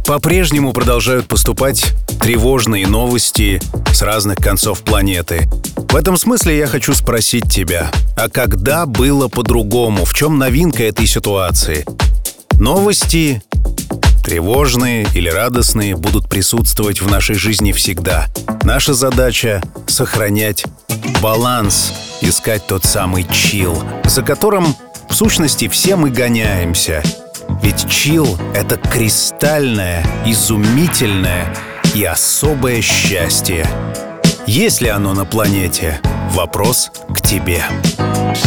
По-прежнему продолжают поступать тревожные новости с разных концов планеты. В этом смысле я хочу спросить тебя, а когда было по-другому? В чем новинка этой ситуации? Новости, тревожные или радостные, будут присутствовать в нашей жизни всегда. Наша задача — сохранять баланс, искать тот самый чилл, за которым, в сущности, все мы гоняемся. Ведь чилл — это кристальное, изумительное и особое счастье. Есть ли оно на планете? Вопрос к тебе.